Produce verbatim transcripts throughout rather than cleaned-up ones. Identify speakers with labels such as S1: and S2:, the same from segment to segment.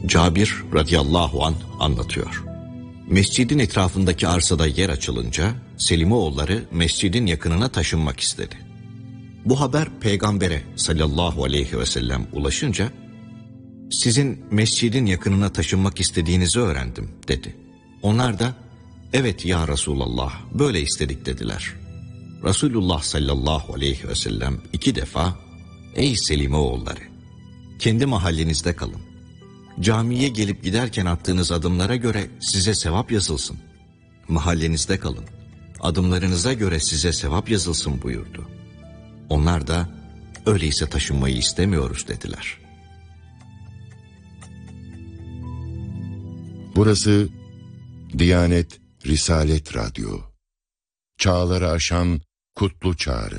S1: Cabir radıyallahu anh anlatıyor. Mescidin etrafındaki arsada yer açılınca Selimoğulları mescidin yakınına taşınmak istedi. Bu haber peygambere sallallahu aleyhi ve sellem ulaşınca sizin mescidin yakınına taşınmak istediğinizi öğrendim dedi. Onlar da evet ya Resulallah böyle istedik dediler. Resulullah sallallahu aleyhi ve sellem iki defa ey Selimoğulları kendi mahallenizde kalın. Camiye gelip giderken attığınız adımlara göre size sevap yazılsın. Mahallenizde kalın. Adımlarınıza göre size sevap yazılsın buyurdu. Onlar da öyleyse taşınmayı istemiyoruz dediler.
S2: Burası Diyanet Risalet Radyo. Çağları aşan kutlu çağrı.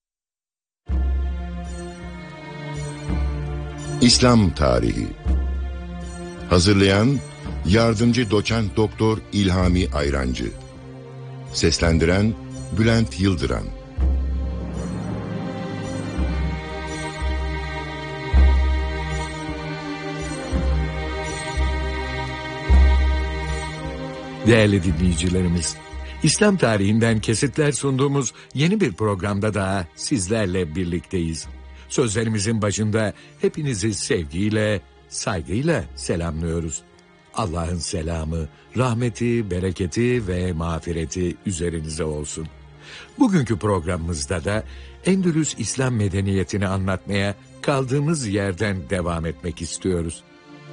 S2: İslam tarihi. Hazırlayan Yardımcı Doçent Doktor İlhami Ayrancı. Seslendiren Bülent Yıldıran.
S3: Değerli dinleyicilerimiz, İslam tarihinden kesitler sunduğumuz yeni bir programda daha sizlerle birlikteyiz. Sözlerimizin başında hepinizi sevgiyle, saygıyla selamlıyoruz. Allah'ın selamı, rahmeti, bereketi ve mağfireti üzerinize olsun. Bugünkü programımızda da Endülüs İslam medeniyetini anlatmaya kaldığımız yerden devam etmek istiyoruz.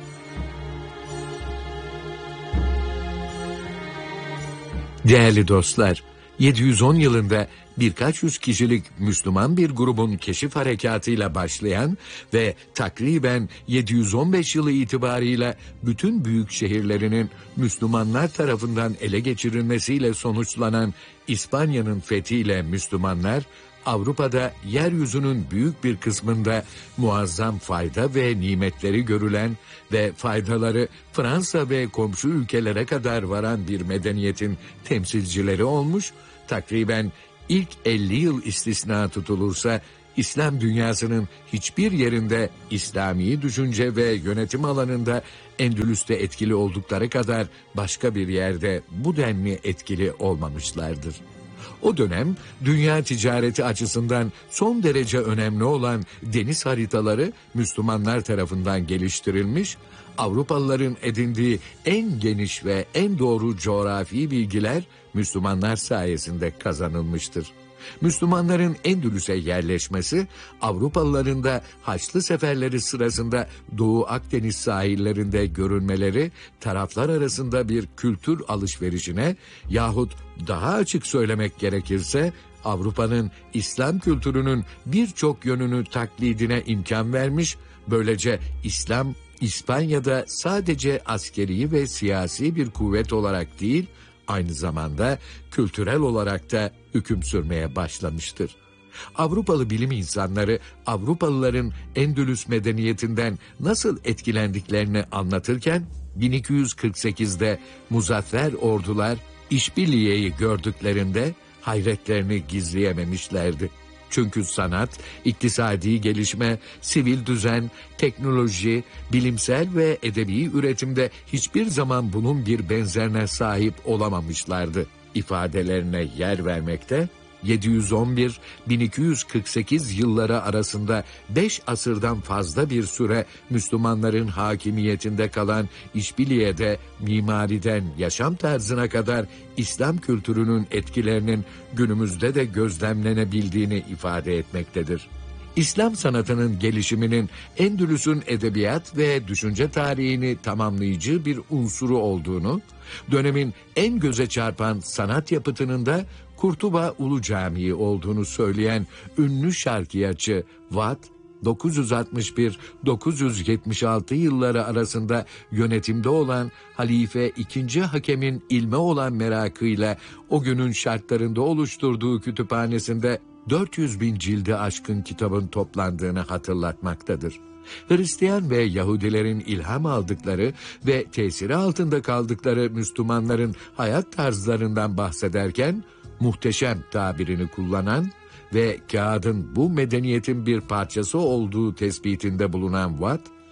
S3: Değerli dostlar, yedi yüz on yılında birkaç yüz kişilik Müslüman bir grubun keşif harekatıyla başlayan ve takriben yedi yüz on beş yılı itibarıyla bütün büyük şehirlerinin Müslümanlar tarafından ele geçirilmesiyle sonuçlanan İspanya'nın fethiyle Müslümanlar, Avrupa'da yeryüzünün büyük bir kısmında muazzam fayda ve nimetleri görülen ve faydaları Fransa ve komşu ülkelere kadar varan bir medeniyetin temsilcileri olmuş, takriben ilk elli yıl istisna tutulursa, İslam dünyasının hiçbir yerinde İslami düşünce ve yönetim alanında Endülüs'te etkili oldukları kadar başka bir yerde bu denli etkili olmamışlardır. O dönem dünya ticareti açısından son derece önemli olan deniz haritaları Müslümanlar tarafından geliştirilmiş, Avrupalıların edindiği en geniş ve en doğru coğrafi bilgiler Müslümanlar sayesinde kazanılmıştır. Müslümanların Endülüs'e yerleşmesi, Avrupalıların da Haçlı seferleri sırasında Doğu Akdeniz sahillerinde görünmeleri, taraflar arasında bir kültür alışverişine yahut daha açık söylemek gerekirse, Avrupa'nın İslam kültürünün birçok yönünü taklidine imkan vermiş, böylece İslam, İspanya'da sadece askeri ve siyasi bir kuvvet olarak değil, aynı zamanda kültürel olarak da hüküm sürmeye başlamıştır. Avrupalı bilim insanları Avrupalıların Endülüs medeniyetinden nasıl etkilendiklerini anlatırken bin iki yüz kırk sekizde muzaffer ordular İşbiliye'yi gördüklerinde hayretlerini gizleyememişlerdi. Çünkü sanat, iktisadi gelişme, sivil düzen, teknoloji, bilimsel ve edebi üretimde hiçbir zaman bunun bir benzerine sahip olamamışlardı ifadelerine yer vermekte, yedi yüz on bir bin iki yüz kırk sekiz yılları arasında beş asırdan fazla bir süre Müslümanların hakimiyetinde kalan İşbiliye'de mimariden yaşam tarzına kadar İslam kültürünün etkilerinin günümüzde de gözlemlenebildiğini ifade etmektedir. İslam sanatının gelişiminin Endülüs'ün edebiyat ve düşünce tarihini tamamlayıcı bir unsuru olduğunu, dönemin en göze çarpan sanat yapıtının da Kurtuba Ulu Camii olduğunu söyleyen ünlü şarkiyatçı Watt, dokuz yüz altmış bir dokuz yüz yetmiş altı yılları arasında yönetimde olan Halife ikinci Hakem'in ilme olan merakıyla o günün şartlarında oluşturduğu kütüphanesinde dört yüz bin cildi aşkın kitabın toplandığını hatırlatmaktadır. Hristiyan ve Yahudilerin ilham aldıkları ve tesiri altında kaldıkları Müslümanların hayat tarzlarından bahsederken, muhteşem tabirini kullanan ve kağıdın bu medeniyetin bir parçası olduğu tespitinde bulunan Watt,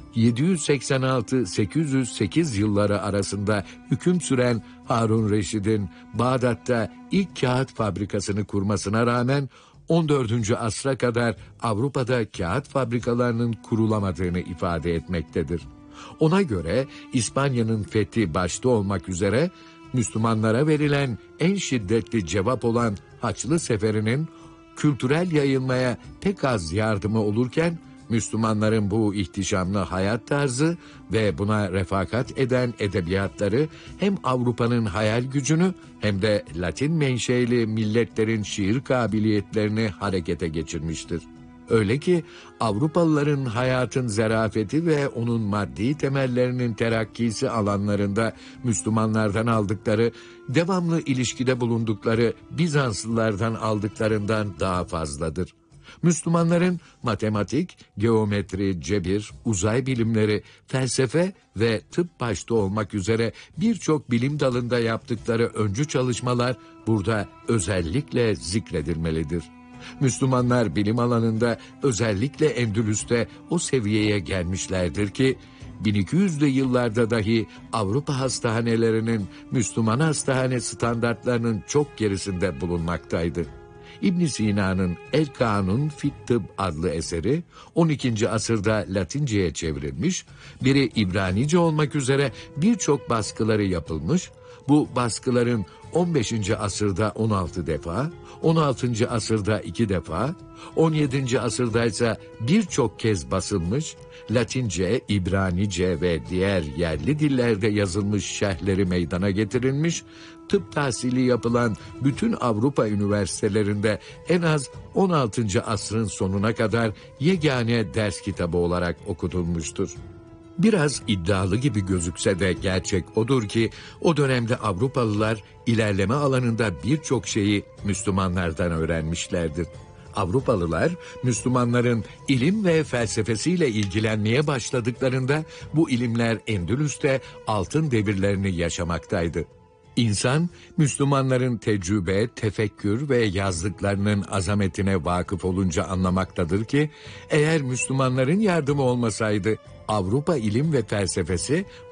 S3: yedi yüz seksen altı sekiz yüz sekiz yılları arasında hüküm süren Harun Reşid'in Bağdat'ta ilk kağıt fabrikasını kurmasına rağmen on dördüncü asra kadar Avrupa'da kağıt fabrikalarının kurulamadığını ifade etmektedir. Ona göre İspanya'nın fethi başta olmak üzere Müslümanlara verilen en şiddetli cevap olan Haçlı Seferi'nin kültürel yayılmaya pek az yardımı olurken, Müslümanların bu ihtişamlı hayat tarzı ve buna refakat eden edebiyatları hem Avrupa'nın hayal gücünü hem de Latin menşeli milletlerin şiir kabiliyetlerini harekete geçirmiştir. Öyle ki Avrupalıların hayatın zerafeti ve onun maddi temellerinin terakkisi alanlarında Müslümanlardan aldıkları, devamlı ilişkide bulundukları Bizanslılardan aldıklarından daha fazladır. Müslümanların matematik, geometri, cebir, uzay bilimleri, felsefe ve tıp başta olmak üzere birçok bilim dalında yaptıkları öncü çalışmalar burada özellikle zikredilmelidir. Müslümanlar bilim alanında özellikle Endülüs'te o seviyeye gelmişlerdir ki bin iki yüzlü yıllarda dahi Avrupa hastanelerinin Müslüman hastane standartlarının çok gerisinde bulunmaktaydı. İbn Sina'nın El Kanun fit Tıbb adlı eseri on ikinci asırda Latince'ye çevrilmiş, biri İbranice olmak üzere birçok baskıları yapılmış, bu baskıların on beşinci asırda on altı defa, on altıncı asırda iki defa, on yedinci asırda ise birçok kez basılmış, Latince, İbranice ve diğer yerli dillerde yazılmış şerhleri meydana getirilmiş, tıp tahsili yapılan bütün Avrupa üniversitelerinde en az on altıncı asrın sonuna kadar yegane ders kitabı olarak okutulmuştur. Biraz iddialı gibi gözükse de gerçek odur ki o dönemde Avrupalılar ilerleme alanında birçok şeyi Müslümanlardan öğrenmişlerdir. Avrupalılar Müslümanların ilim ve felsefesiyle ilgilenmeye başladıklarında bu ilimler Endülüs'te altın devirlerini yaşamaktaydı. İnsan, Müslümanların tecrübe, tefekkür ve yazdıklarının azametine vakıf olunca anlamaktadır ki, eğer Müslümanların yardımı olmasaydı, Avrupa ilim ve felsefesi